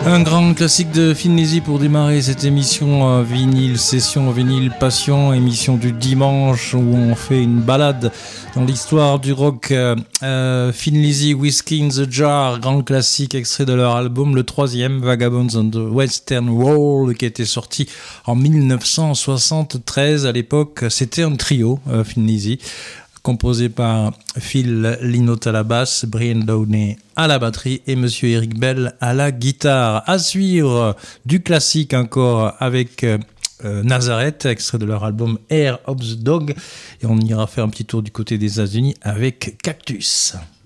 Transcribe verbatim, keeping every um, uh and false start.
Un grand classique de Thin Lizzy pour démarrer cette émission euh, vinyle session, vinyle passion, émission du dimanche où on fait une balade dans l'histoire du rock. euh, euh, Thin Lizzy, Whiskey in the Jar, grand classique extrait de leur album, le troisième, Vagabonds on the Western Wall, qui était sorti en dix-neuf cent soixante-treize. À l'époque, c'était un trio, euh, Thin Lizzy, composé par Phil Lynott à la basse, Brian Downey à la batterie et Monsieur Eric Bell à la guitare. À suivre du classique encore avec euh, Nazareth, extrait de leur album Air of the Dog, et on ira faire un petit tour du côté des États-Unis avec Cactus.